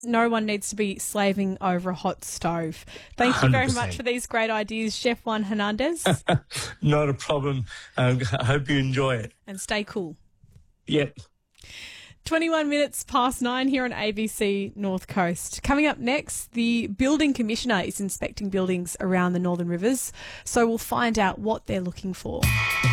no one needs to be slaving over a hot stove. Thank you very 100%. much for these great ideas, Chef Juan Hernandez. Not a problem. I hope you enjoy it. And stay cool. Yep. 21 minutes past 9 here on ABC North Coast. Coming up next, the Building Commissioner is inspecting buildings around the Northern Rivers, so we'll find out what they're looking for.